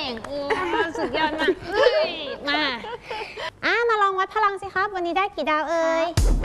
งโอ้สุดยอดมากมามาลองวัดพลังสิครับวันนี้ได้กี่ดาวเอ่ย